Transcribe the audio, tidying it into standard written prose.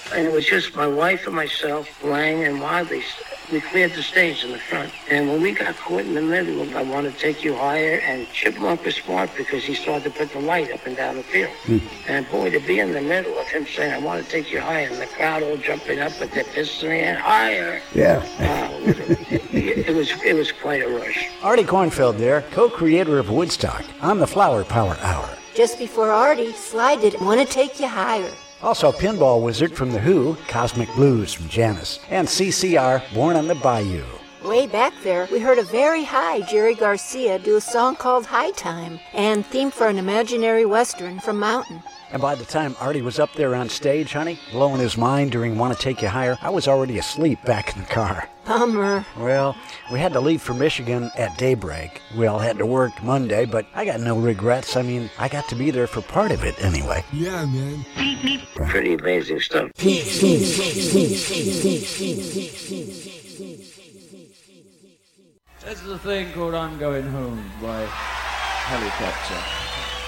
And it was just my wife and myself, Lang and Wadley. We cleared the stage in the front. And when we got caught in the middle of I Want to Take You Higher, and Chipmunk was smart because he started to put the light up and down the field. And boy, to be in the middle of him saying, I want to take you higher, and the crowd all jumping up with their fists in the air, higher. Yeah. It was quite a rush. Artie Kornfeld there, co-creator of Woodstock, on the Flower Power Hour. Just before Artie, Sly did Want to Take You Higher. Also Pinball Wizard from The Who, Cosmic Blues from Janis, and CCR, Born on the Bayou. Way back there, we heard a very high Jerry Garcia do a song called High Time, and theme for an imaginary western from Mountain. And by the time Artie was up there on stage, honey, blowing his mind during Want to Take You Higher, I was already asleep back in the car. Bummer. Well, we had to leave for Michigan at daybreak. We all had to work Monday, but I got no regrets. I mean, I got to be there for part of it anyway. Yeah, man. Pretty amazing stuff. This is a thing called I'm Going Home by Helicopter.